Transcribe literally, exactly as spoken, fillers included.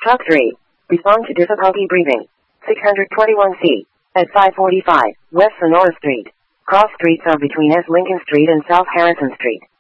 Truck three. Respond to difficulty breathing. six twenty-one C. At five forty-five, West Sonora Street. Cross streets are between S. Lincoln Street and South Harrison Street.